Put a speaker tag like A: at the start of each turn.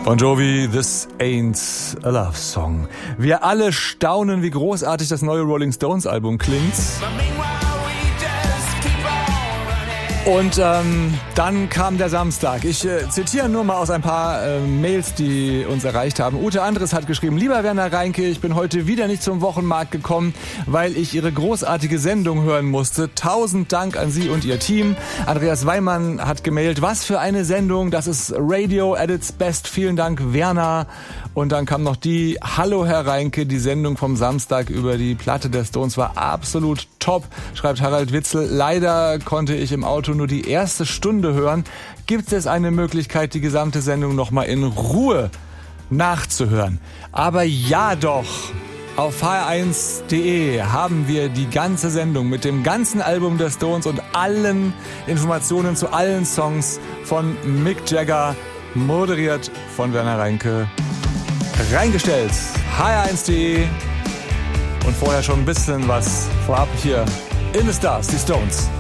A: Bon Jovi, This Ain't a Love Song. Wir alle staunen, wie großartig das neue Rolling Stones Album klingt. Und dann kam der Samstag. Ich zitiere nur mal aus ein paar Mails, die uns erreicht haben. Ute Andres hat geschrieben: Lieber Werner Reinke, ich bin heute wieder nicht zum Wochenmarkt gekommen, weil ich Ihre großartige Sendung hören musste. 1000 Dank an Sie und Ihr Team. Andreas Weimann hat gemailt: Was für eine Sendung, das ist Radio at its best. Vielen Dank, Werner. Und dann kam noch die: Hallo Herr Reinke, die Sendung vom Samstag über die Platte der Stones war absolut top, schreibt Harald Witzel. Leider konnte ich im Auto nur die erste Stunde hören. Gibt es eine Möglichkeit, die gesamte Sendung nochmal in Ruhe nachzuhören? Aber ja doch, auf hr1.de haben wir die ganze Sendung mit dem ganzen Album der Stones und allen Informationen zu allen Songs von Mick Jagger, moderiert von Werner Reinke, reingestellt. hr1.de und vorher schon ein bisschen was vorab hier in the Stars, die Stones.